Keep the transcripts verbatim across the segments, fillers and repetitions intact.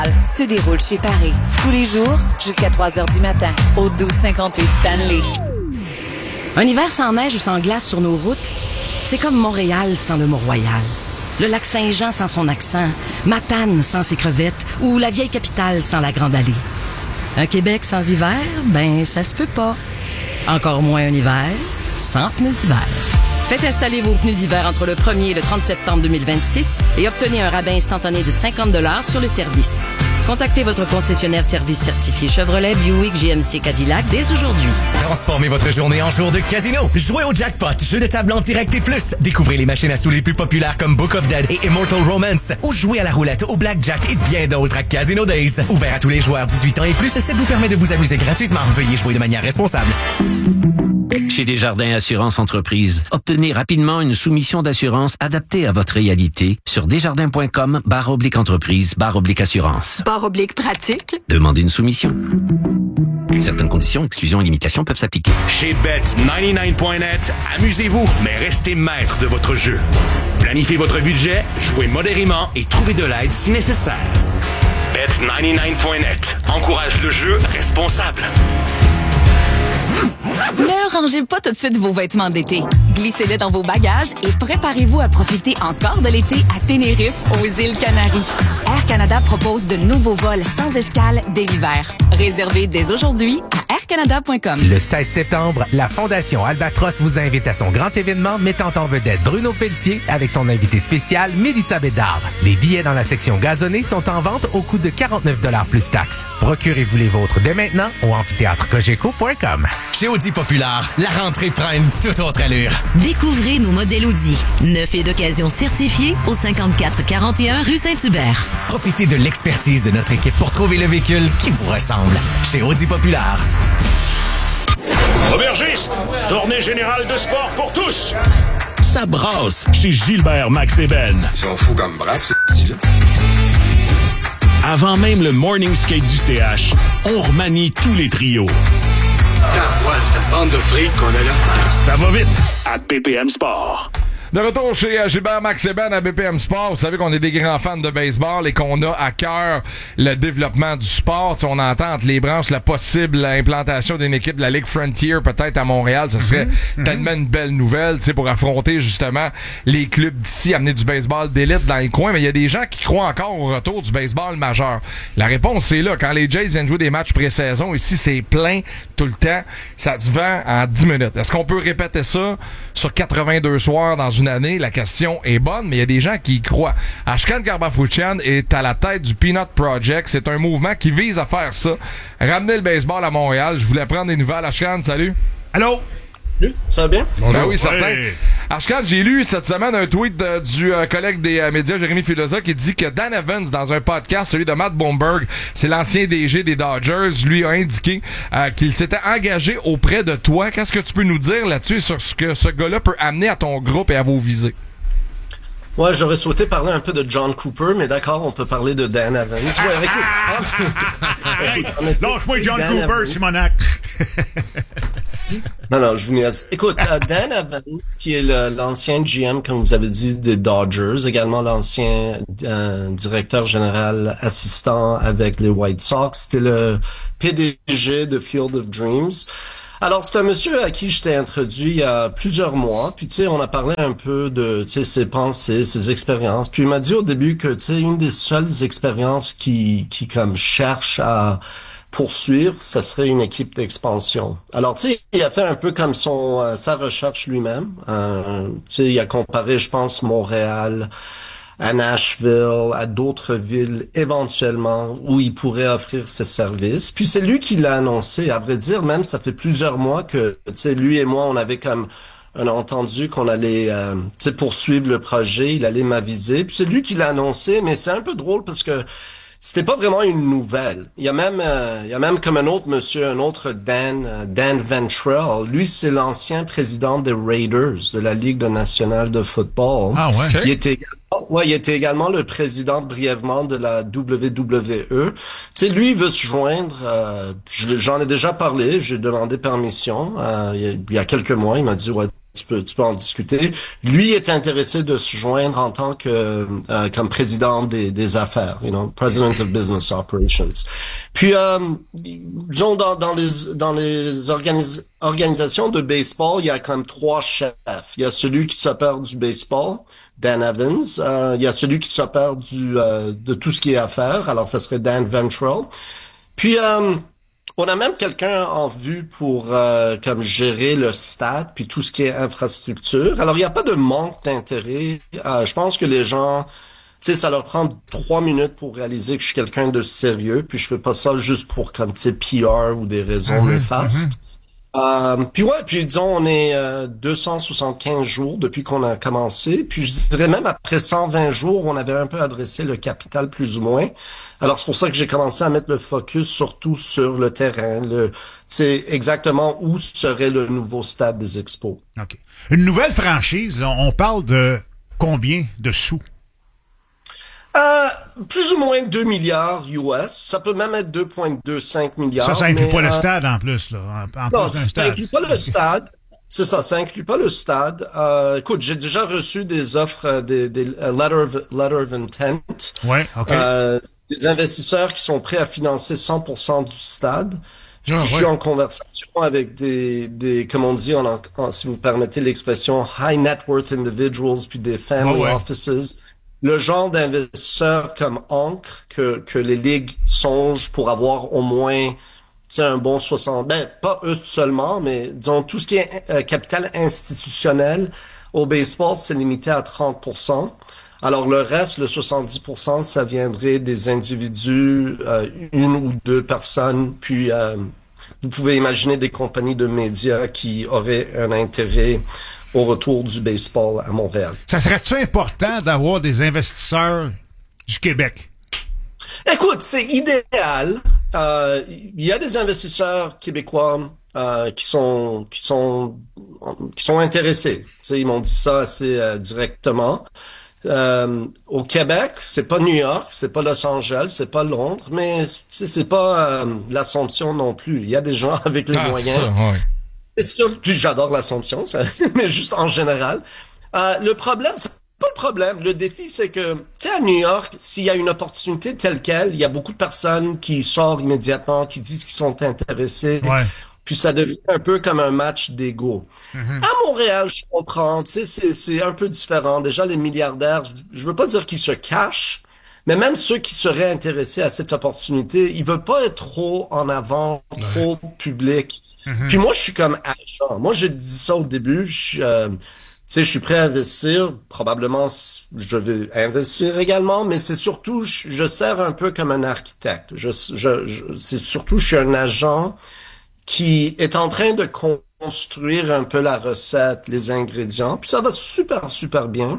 se déroule chez Paris. Tous les jours, jusqu'à trois heures du matin, au douze cinquante-huit Stanley. Un hiver sans neige ou sans glace sur nos routes, c'est comme Montréal sans le Mont-Royal. Le lac Saint-Jean sans son accent, Matane sans ses crevettes ou la vieille capitale sans la Grande Allée. Un Québec sans hiver, ben ça se peut pas. Encore moins un hiver sans pneus d'hiver. Faites installer vos pneus d'hiver entre le premier et le trente septembre deux mille vingt-six et obtenez un rabais instantané de cinquante dollars sur le service. Contactez votre concessionnaire service certifié Chevrolet, Buick, G M C, Cadillac dès aujourd'hui. Transformez votre journée en jour de casino. Jouez au jackpot, jeu de table en direct et plus. Découvrez les machines à sous les plus populaires comme Book of Dead et Immortal Romance. Ou jouez à la roulette, au blackjack et bien d'autres à Casino Days. Ouvert à tous les joueurs dix-huit ans et plus, ça vous permet de vous amuser gratuitement. Veuillez jouer de manière responsable. Chez Desjardins Assurance Entreprise, obtenez rapidement une soumission d'assurance adaptée à votre réalité sur desjardins.com barre oblique entreprise barre oblique assurance. Barre oblique pratique. Demandez une soumission. Certaines conditions, exclusions et limitations peuvent s'appliquer. Chez Bet quatre-vingt-neuf point net, amusez-vous, mais restez maître de votre jeu. Planifiez votre budget, jouez modérément et trouvez de l'aide si nécessaire. Bet quatre-vingt-neuf point net encourage le jeu responsable. Ne rangez pas tout de suite vos vêtements d'été. Glissez-les dans vos bagages et préparez-vous à profiter encore de l'été à Tenerife, aux îles Canaries. Air Canada propose de nouveaux vols sans escale dès l'hiver. Réservez dès aujourd'hui à air canada point com. Le seize septembre, la Fondation Albatros vous invite à son grand événement mettant en vedette Bruno Pelletier avec son invité spécial Mélissa Bédard. Les billets dans la section gazonnée sont en vente au coût de quarante-neuf dollars plus taxes. Procurez-vous les vôtres dès maintenant au amphithéâtre cogeco point com. Chez Audi Populaire, la rentrée prend une toute autre allure. Découvrez nos modèles Audi, neuf et d'occasion certifiés au cinquante-quatre quarante et un rue Saint-Hubert. Profitez de l'expertise de notre équipe pour trouver le véhicule qui vous ressemble. Chez Audi Populaire. Aubergiste, tournée générale de sport pour tous. Ça brasse chez Gilbert Max et Ben. Ils sont fous comme braves, ce petit-là. Avant même le morning skate du C H, on remanie tous les trios. Ah ouais, c'est une bande de fric qu'on a là. Ça va vite à B P M Sport. De retour chez Gilbert Max et Ben à B P M Sport. Vous savez qu'on est des grands fans de baseball et qu'on a à cœur le développement du sport. T'sais, on entend entre les branches la possible implantation d'une équipe de la Ligue Frontier peut-être à Montréal. Ce serait mm-hmm. tellement une belle nouvelle pour affronter justement les clubs d'ici, amener du baseball d'élite dans le coin. Mais il y a des gens qui croient encore au retour du baseball majeur. La réponse c'est là. Quand les Jays viennent jouer des matchs pré-saison, ici c'est plein tout le temps. Ça se vend en dix minutes. Est-ce qu'on peut répéter ça sur quatre-vingt-deux soirs dans une année? La question est bonne, mais il y a des gens qui y croient. Ashkan Garbafoutian est à la tête du Peanut Project. C'est un mouvement qui vise à faire ça. Ramener le baseball à Montréal. Je voulais prendre des nouvelles. Ashkan, salut. Allô? Ça va bien? Bonjour. Ben oui, certain. Ouais. Ashkan, j'ai lu cette semaine un tweet de, du euh, collègue des euh, médias, Jérémy Filosa, qui dit que Dan Evans, dans un podcast, celui de Matt Bomberg, c'est l'ancien D G des Dodgers, lui a indiqué euh, qu'il s'était engagé auprès de toi. Qu'est-ce que tu peux nous dire là-dessus sur ce que ce gars-là peut amener à ton groupe et à vos visées? Ouais, j'aurais souhaité parler un peu de John Cooper, mais d'accord, on peut parler de Dan Evans. Ouais, écoute. Lâche-moi John Dan Cooper, Evans. Simonac. Non, non, je vous niaise. Écoute, euh, Dan Evans, qui est le, l'ancien G M, comme vous avez dit, des Dodgers, également l'ancien euh, directeur général assistant avec les White Sox, c'était le P D G de Field of Dreams. Alors, c'est un monsieur à qui je t'ai introduit il y a plusieurs mois, puis tu sais, on a parlé un peu de, tu sais, ses pensées, ses expériences, puis il m'a dit au début que, tu sais, une des seules expériences qui, qui comme cherche à poursuivre, ça serait une équipe d'expansion. Alors, tu sais, il a fait un peu comme son euh, sa recherche lui-même. Euh, tu sais, il a comparé, je pense, Montréal à Nashville, à d'autres villes éventuellement où il pourrait offrir ses services. Puis c'est lui qui l'a annoncé. À vrai dire, même ça fait plusieurs mois que, tu sais, lui et moi, on avait comme un entendu qu'on allait, euh, tu sais, poursuivre le projet. Il allait m'aviser. Puis c'est lui qui l'a annoncé, mais c'est un peu drôle parce que c'était pas vraiment une nouvelle. Il y a même, euh, il y a même comme un autre monsieur, un autre Dan, euh, Dan Ventrell. Lui, c'est l'ancien président des Raiders de la Ligue nationale de football. Ah ouais. Okay. Il était également, ouais, il était également le président brièvement de la W W E. Tu sais, lui, il veut se joindre. Euh, j'en ai déjà parlé. J'ai demandé permission. Euh, il, y a, il y a quelques mois, il m'a dit ouais. tu peux, tu peux en discuter. Lui est intéressé de se joindre en tant que, euh, comme président des, des affaires, you know, President of Business Operations. Puis, euh, disons, dans, dans les, dans les organis- organisations de baseball, il y a comme trois chefs. Il y a celui qui s'opère du baseball, Dan Evans. Euh, il y a celui qui s'opère du, euh, de tout ce qui est affaires. Alors, ça serait Dan Ventrell. Puis, euh, on a même quelqu'un en vue pour euh, comme gérer le stade puis tout ce qui est infrastructure. Alors, il n'y a pas de manque d'intérêt. Euh, je pense que les gens, tu sais, ça leur prend trois minutes pour réaliser que je suis quelqu'un de sérieux, puis je fais pas ça juste pour comme, tu sais, P R ou des raisons mm-hmm, néfastes. Mm-hmm. Euh, puis ouais, puis disons, on est euh, deux cent soixante-quinze jours depuis qu'on a commencé. Puis je dirais même après cent vingt jours, on avait un peu adressé le capital plus ou moins. Alors c'est pour ça que j'ai commencé à mettre le focus surtout sur le terrain, le, tu sais, exactement où serait le nouveau stade des Expos. OK. Une nouvelle franchise, on parle de combien de sous? Euh, plus ou moins deux milliards U S. Ça peut même être deux virgule vingt-cinq milliards. Ça, ça inclut mais, pas le euh, stade en plus, là. En, en non, plus d'un ça stade. inclut pas le stade. C'est ça, ça inclut pas le stade. Euh, écoute, j'ai déjà reçu des offres, euh, des, des uh, letter of, letter of intent. Ouais, OK. Euh, des investisseurs qui sont prêts à financer cent pour cent du stade. Ah, je ouais. suis en conversation avec des, des, comme on dit, en, en, si vous me permettez l'expression, high net worth individuals, puis des family ouais, ouais. offices. Le genre d'investisseurs comme Ancre que, que les ligues songent pour avoir au moins, tu sais, un bon soixante, ben, pas eux seulement, mais disons, tout ce qui est euh, capital institutionnel au baseball, c'est limité à trente pour cent. Alors, le reste, le soixante-dix pour cent, ça viendrait des individus, euh, une ou deux personnes, puis euh, vous pouvez imaginer des compagnies de médias qui auraient un intérêt au retour du baseball à Montréal. Ça serait-tu important d'avoir des investisseurs du Québec? Écoute, c'est idéal. Euh, il y a des investisseurs québécois euh, qui sont qui sont qui sont intéressés. Tu sais, ils m'ont dit ça assez euh, directement. Euh, au Québec, c'est pas New York, c'est pas Los Angeles, c'est pas Londres, mais c'est pas euh, l'Assomption non plus. Il y a des gens avec les ah, moyens. Ça, ouais. C'est sûr, puis j'adore l'Assomption, ça, mais juste en général. Euh, le problème, c'est pas le problème. Le défi, c'est que, tu sais, à New York, s'il y a une opportunité telle quelle, il y a beaucoup de personnes qui sortent immédiatement, qui disent qu'ils sont intéressés. Ouais. Puis ça devient un peu comme un match d'ego. Mm-hmm. À Montréal, je comprends, tu sais, c'est, c'est un peu différent. Déjà, les milliardaires, je veux pas dire qu'ils se cachent, mais même ceux qui seraient intéressés à cette opportunité, ils veulent pas être trop en avant, trop ouais. public. Mm-hmm. Puis moi, je suis comme agent. Moi, j'ai dit ça au début. Je, euh, tu sais, je suis prêt à investir. Probablement, je vais investir également, mais c'est surtout, je, je sers un peu comme un architecte. Je, je, je, c'est surtout, je suis un agent qui est en train de construire un peu la recette, les ingrédients. Puis ça va super, super bien.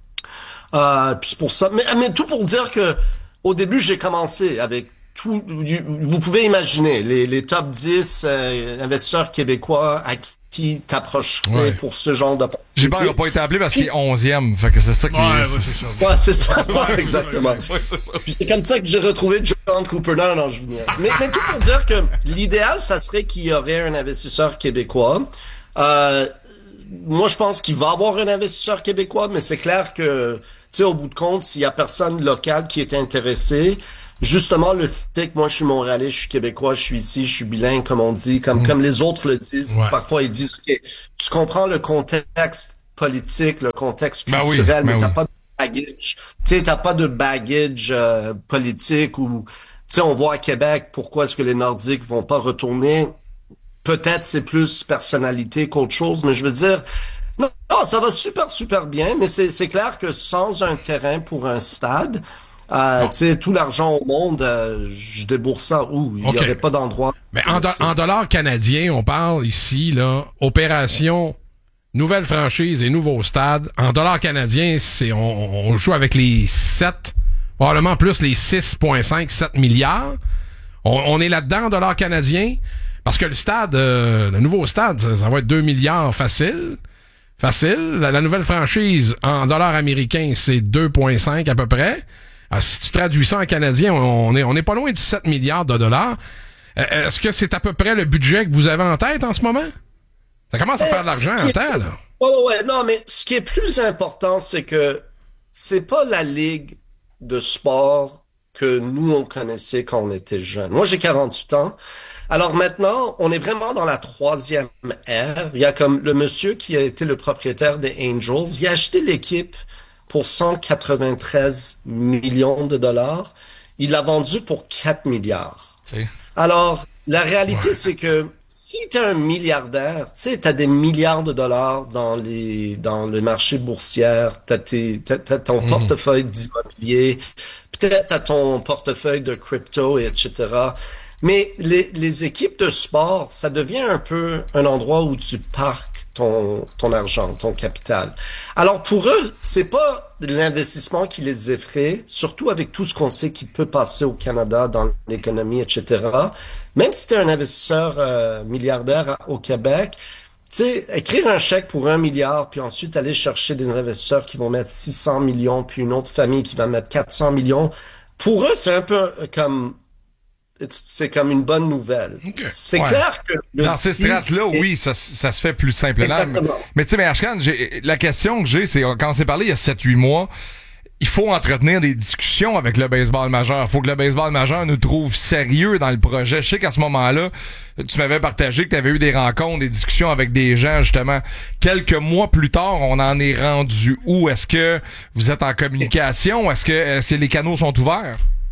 Euh, puis c'est pour ça. Mais, mais tout pour dire que au début, j'ai commencé avec tout, vous pouvez imaginer les, les top dix euh, investisseurs québécois à qui t'approcherais ouais. pour ce genre d'opportunité. Gilbert n'a pas été appelé parce qu'il est onzième, fait que c'est ça qui ouais, est... Ouais, c'est ça. Ouais, c'est ça. Ouais, exactement. Ouais, c'est ça. Puis c'est comme ça que j'ai retrouvé John Cooper. Non, non, je vous niaise. Mais, mais tout pour dire que l'idéal, ça serait qu'il y aurait un investisseur québécois. Euh, moi, je pense qu'il va y avoir un investisseur québécois, mais c'est clair que, tu sais, au bout de compte, s'il y a personne local qui est intéressé, justement, le fait que moi, je suis Montréalais, je suis Québécois, je suis ici, je suis bilingue, comme on dit, comme, mmh. comme les autres le disent. Ouais. Parfois, ils disent, OK, tu comprends le contexte politique, le contexte culturel, ben oui, mais ben t'as oui. pas de baggage. Tu sais, t'as pas de baggage euh, politique ou, tu sais, on voit à Québec, pourquoi est-ce que les Nordiques vont pas retourner? Peut-être c'est plus personnalité qu'autre chose, mais je veux dire, non, non ça va super, super bien, mais c'est, c'est clair que sans un terrain pour un stade, Euh, tu sais, tout l'argent au monde, euh, je débourse ça où? Il n'y okay. aurait pas d'endroit. Mais en, do- en dollars canadiens, on parle ici, là, opération, nouvelle franchise et nouveau stade. En dollars canadiens, c'est, on, on joue avec les sept, probablement plus les six virgule cinq, sept milliards. On, on est là-dedans en dollars canadiens. Parce que le stade, euh, le nouveau stade, ça, ça va être deux milliards facile. Facile. La, la nouvelle franchise, en dollars américains, c'est deux virgule cinq à peu près. Alors, si tu traduis ça en canadien, on est on est pas loin de sept milliards de dollars. Est-ce que c'est à peu près le budget que vous avez en tête en ce moment? Ça commence à faire de l'argent en temps, là. Oh ouais, non, mais ce qui est plus important, c'est que c'est pas la ligue de sport que nous, on connaissait quand on était jeunes. Moi, j'ai quarante-huit ans. Alors maintenant, on est vraiment dans la troisième ère. Il y a comme le monsieur qui a été le propriétaire des Angels. Il a acheté l'équipe pour cent quatre-vingt-treize millions de dollars. Il l'a vendu pour quatre milliards. C'est... Alors, la réalité, ouais. c'est que si t'es un milliardaire, tu sais, t'as des milliards de dollars dans les dans le marché boursier, t'as, tes, t'as, t'as ton mmh. portefeuille d'immobilier, peut-être t'as ton portefeuille de crypto, et cetera. Mais les, les équipes de sport, ça devient un peu un endroit où tu parques ton, ton argent, ton capital. Alors pour eux, c'est pas l'investissement qui les effraie, surtout avec tout ce qu'on sait qui peut passer au Canada dans l'économie, et cetera. Même si tu es un investisseur euh, milliardaire au Québec, tu sais, écrire un chèque pour un milliard, puis ensuite aller chercher des investisseurs qui vont mettre six cents millions, puis une autre famille qui va mettre quatre cents millions, pour eux, c'est un peu comme... c'est comme une bonne nouvelle. Okay. C'est ouais. clair que... Dans ces strates-là, est... oui, ça, ça se fait plus simplement. Exactement. Mais tu sais, mais Ashkan, j'ai, la question que j'ai, c'est quand on s'est parlé il y a sept huit mois, il faut entretenir des discussions avec le baseball majeur. Il faut que le baseball majeur nous trouve sérieux dans le projet. Je sais qu'à ce moment-là, tu m'avais partagé que tu avais eu des rencontres, des discussions avec des gens, justement. Quelques mois plus tard, on en est rendu où? Est-ce que vous êtes en communication? Est-ce que, est-ce que les canaux sont ouverts?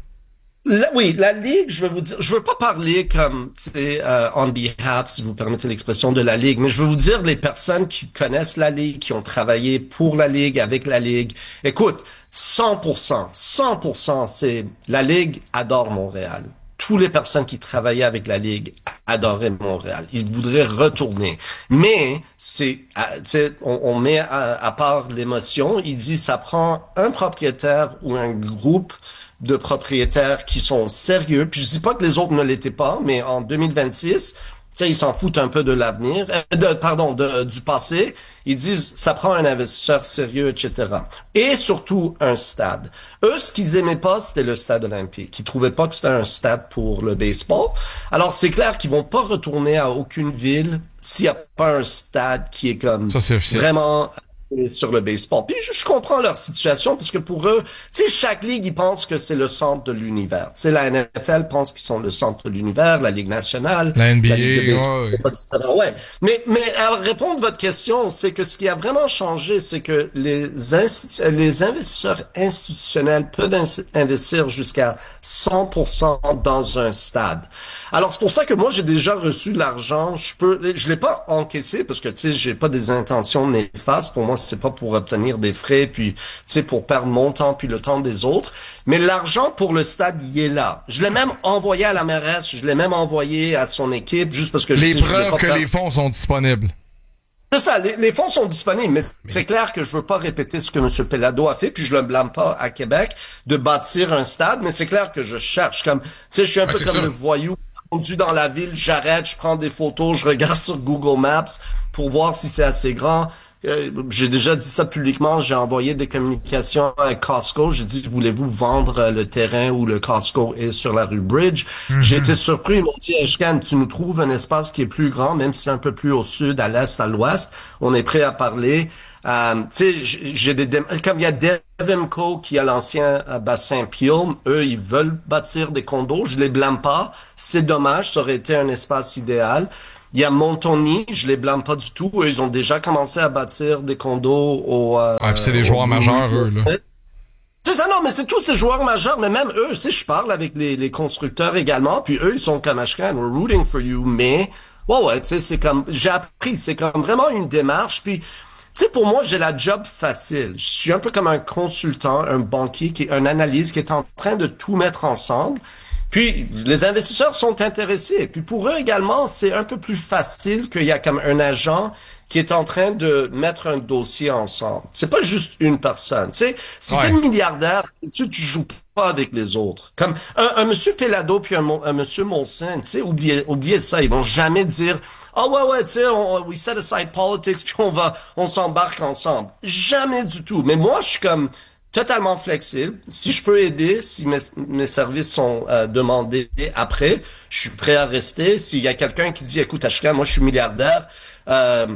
La, oui, la Ligue, je vais vous dire, je veux pas parler comme, tu sais, euh, on behalf, si vous permettez l'expression, de la Ligue, mais je veux vous dire les personnes qui connaissent la Ligue, qui ont travaillé pour la Ligue, avec la Ligue. Écoute, cent pour cent, cent pour cent, c'est, la Ligue adore Montréal. Toutes les personnes qui travaillaient avec la Ligue adoraient Montréal. Ils voudraient retourner. Mais, c'est, tu sais, on, on met à, à part l'émotion, il dit, ça prend un propriétaire ou un groupe de propriétaires qui sont sérieux. Puis je dis pas que les autres ne l'étaient pas, mais en deux mille vingt-six, tu sais, ils s'en foutent un peu de l'avenir, euh, de, pardon, de, du passé. Ils disent, ça prend un investisseur sérieux, et cetera. Et surtout, un stade. Eux, ce qu'ils aimaient pas, c'était le stade olympique. Ils trouvaient pas que c'était un stade pour le baseball. Alors, c'est clair qu'ils vont pas retourner à aucune ville s'il y a pas un stade qui est comme ça, c'est vraiment... sur le baseball. Puis je, je comprends leur situation parce que pour eux, tu sais, chaque ligue, ils pensent que c'est le centre de l'univers. Tu sais, la N F L pense qu'ils sont le centre de l'univers, la Ligue nationale, la N B A, la Ligue de baseball, ouais. et cetera. Ouais. Mais, mais à répondre à votre question, c'est que ce qui a vraiment changé, c'est que les, institu- les investisseurs institutionnels peuvent in- investir jusqu'à cent pour cent dans un stade. Alors, c'est pour ça que moi, j'ai déjà reçu de l'argent. Je peux, je l'ai pas encaissé parce que, tu sais, j'ai pas des intentions néfastes. Pour moi, c'est pas pour obtenir des frais, puis, tu sais, pour perdre mon temps, puis le temps des autres. Mais l'argent pour le stade, il est là. Je l'ai même envoyé à la mairesse, je l'ai même envoyé à son équipe, juste parce que je les sais, preuves je pas que perdre. Les fonds sont disponibles. C'est ça, les, les fonds sont disponibles, mais c'est clair que je veux pas répéter ce que M. Pelado a fait, puis je le blâme pas à Québec de bâtir un stade, mais c'est clair que je cherche comme, tu sais, je suis un ouais, peu comme ça. Le voyou conduit dans la ville, j'arrête, je prends des photos, je regarde sur Google Maps pour voir si c'est assez grand. Euh, j'ai déjà dit ça publiquement, j'ai envoyé des communications à Costco, j'ai dit, voulez-vous vendre le terrain où le Costco est sur la rue Bridge? Mm-hmm. J'ai été surpris, ils m'ont dit, Ashkan, tu nous trouves un espace qui est plus grand, même si c'est un peu plus au sud, à l'est, à l'ouest, on est prêt à parler. Euh, tu sais, j'ai des, dé- comme il y a Devonco qui a l'ancien euh, bassin Peel, eux, ils veulent bâtir des condos, je les blâme pas, c'est dommage, ça aurait été un espace idéal. Il y a Montoni, je les blâme pas du tout. Eux, ils ont déjà commencé à bâtir des condos au... Euh, ah, puis c'est des joueurs majeurs, eux, là. C'est ça, non, mais c'est tous ces joueurs majeurs, mais même eux, tu sais, je parle avec les, les constructeurs également, puis eux, ils sont comme Ashkan, we're rooting for you, mais... Ouais, ouais, tu sais, c'est comme... J'ai appris, c'est comme vraiment une démarche, puis... Tu sais, pour moi, j'ai la job facile. Je suis un peu comme un consultant, un banquier, qui, un analyste qui est en train de tout mettre ensemble. Puis, les investisseurs sont intéressés. Puis, pour eux également, c'est un peu plus facile qu'il y a comme un agent qui est en train de mettre un dossier ensemble. C'est pas juste une personne. Tu sais, si ouais. t'es milliardaire, tu, tu joues pas avec les autres. Comme un, un monsieur Pelado puis un, un monsieur Molson, tu sais, oubliez, oubliez ça. Ils vont jamais dire, ah oh, ouais, ouais, tu sais, on, we set aside politics puis on va, on s'embarque ensemble. Jamais du tout. Mais moi, je suis comme, totalement flexible. Si je peux aider, si mes, mes services sont euh, demandés après, je suis prêt à rester. S'il y a quelqu'un qui dit, écoute, Ashkan, moi je suis milliardaire, euh,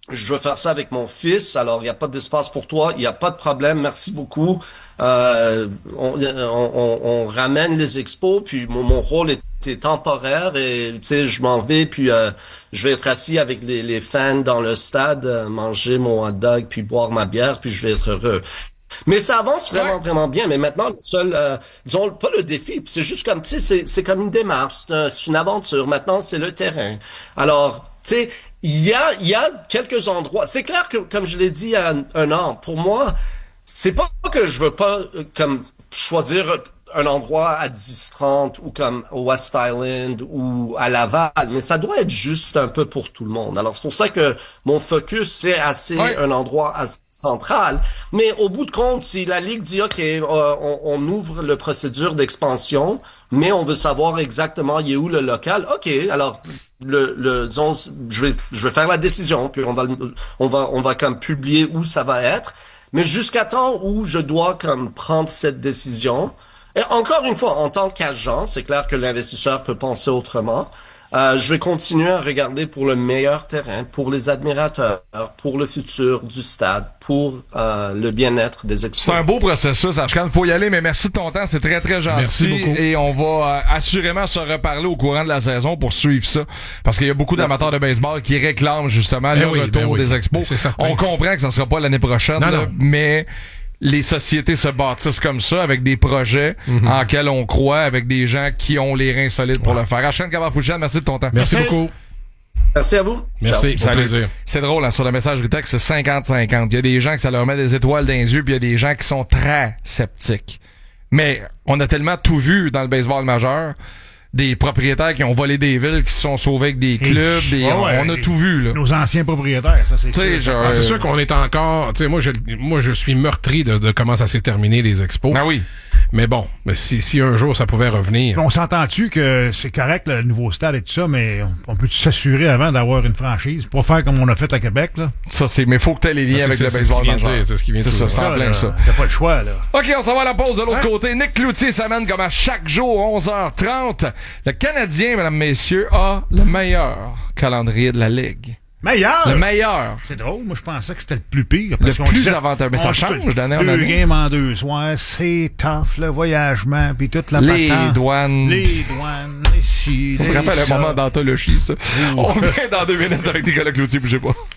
je veux faire ça avec mon fils, alors il n'y a pas d'espace pour toi, il n'y a pas de problème, merci beaucoup. Euh, on, on, on ramène les expos, puis mon, mon rôle était temporaire et tu sais, je m'en vais, puis euh, je vais être assis avec les, les fans dans le stade, euh, manger mon hot dog, puis boire ma bière, puis je vais être heureux. Mais ça avance vraiment, ouais. vraiment bien. Mais maintenant, le seul, euh, disons, pas le défi, c'est juste comme, tu sais, c'est, c'est comme une démarche, c'est, un, c'est une aventure. Maintenant, c'est le terrain. Alors, tu sais, il y a, il y a quelques endroits. C'est clair que, comme je l'ai dit il y a un, un an, pour moi, c'est pas que je veux pas, euh, comme, choisir un endroit à dix trente ou comme au West Island ou à Laval, mais ça doit être juste un peu pour tout le monde. Alors c'est pour ça que mon focus c'est assez ouais. un endroit assez central, mais au bout de compte, si la Ligue dit OK, euh, on, on ouvre le procédure d'expansion, mais on veut savoir exactement il est où le local, OK, alors le, le disons je vais je vais faire la décision, puis on va on va on va comme publier où ça va être, mais jusqu'à temps où je dois comme prendre cette décision. Et encore une fois, en tant qu'agent, c'est clair que l'investisseur peut penser autrement. Euh, je vais continuer à regarder pour le meilleur terrain, pour les admirateurs, pour le futur du stade, pour euh, le bien-être des expos. C'est un beau processus, Ashkan. Il faut y aller, mais merci de ton temps. C'est très, très gentil. Merci beaucoup. Et on va euh, assurément se reparler au courant de la saison pour suivre ça. Parce qu'il y a beaucoup merci. d'amateurs de baseball qui réclament justement ben le oui, retour ben oui. des expos. C'est certain. On comprend que ça ne sera pas l'année prochaine, non, là, non. mais... les sociétés se bâtissent comme ça, avec des projets mm-hmm. en lesquels on croit, avec des gens qui ont les reins solides pour ouais. le faire. Ashkan Kavafouchian, merci de ton temps. Merci, merci beaucoup. Merci à vous. Merci, ça plaisir. C'est drôle, hein, sur le messagerie texte, c'est cinquante cinquante. Il y a des gens que ça leur met des étoiles dans les yeux, puis il y a des gens qui sont très sceptiques. Mais on a tellement tout vu dans le baseball majeur. Des propriétaires qui ont volé des villes, qui se sont sauvés avec des clubs, et, et on, ouais, on a tout vu, là. Nos anciens propriétaires, ça, c'est sûr. Genre, ah, c'est sûr qu'on est encore, tu sais, moi, je, moi, je suis meurtri de, de comment ça s'est terminé, les expos. Ah oui. Mais bon, mais si, si un jour ça pouvait revenir. On s'entend-tu que c'est correct, le nouveau stade et tout ça, mais on peut s'assurer avant d'avoir une franchise pour faire comme on a fait à Québec, là? Ça, c'est, mais faut que tu aies les liens avec le baseball majeur. C'est ce qui vient de dire. C'est ça, c'est en plein ça. T'as pas le choix, là. OK, on s'en va à la pause de l'autre hein? côté. Nick Cloutier s'amène comme à chaque jour, onze heures trente. Le Canadien, mesdames, messieurs, a le meilleur calendrier de la Ligue. Meilleur? Le meilleur. C'est drôle. Moi, je pensais que c'était le plus pire. Le plus avantageux. Mais ça change d'année en année. Deux games en deux soirs. C'est tough, le voyagement, puis toute la Les patente. douanes. Les douanes, les ci, les ça. On me rappelle un moment d'anthologie, ça. Ouh. On revient dans deux minutes avec Nicolas Cloutier, bougez pas.